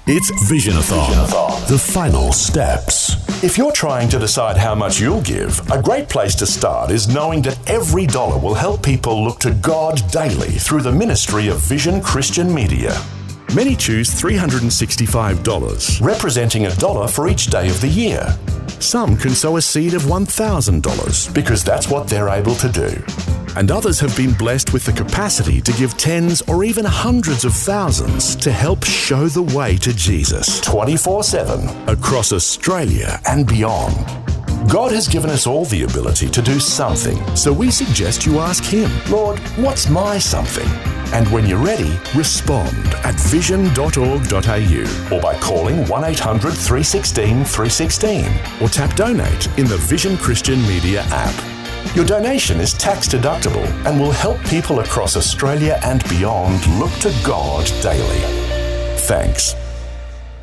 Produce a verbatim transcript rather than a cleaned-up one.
It's Visionathon, the final steps. If you're trying to decide how much you'll give, a great place to start is knowing that every dollar will help people look to God daily through the ministry of Vision Christian Media. Many choose three hundred sixty-five dollars, representing a dollar for each day of the year. Some can sow a seed of one thousand dollars, because that's what they're able to do. And others have been blessed with the capacity to give tens or even hundreds of thousands to help show the way to Jesus. twenty-four seven. Across Australia and beyond. God has given us all the ability to do something. So we suggest you ask Him, Lord, what's my something? And when you're ready, respond at vision dot org dot a u or by calling one eight hundred three one six three one six or tap donate in the Vision Christian Media app. Your donation is tax deductible and will help people across Australia and beyond look to God daily. Thanks.